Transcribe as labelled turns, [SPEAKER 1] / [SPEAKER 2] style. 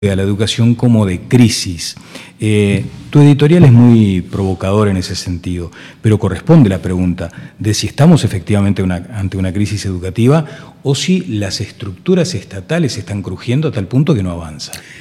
[SPEAKER 1] a la educación como de crisis. Tu editorial es muy provocador en ese sentido, pero corresponde la pregunta de si estamos efectivamente ante una crisis educativa o si las estructuras estatales están crujiendo a tal punto que no avanza.